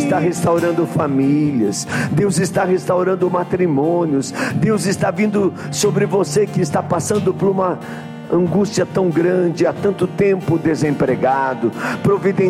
está restaurando famílias, Deus está restaurando matrimônios. Deus está vindo sobre você que está passando por uma angústia tão grande, há tanto tempo desempregado,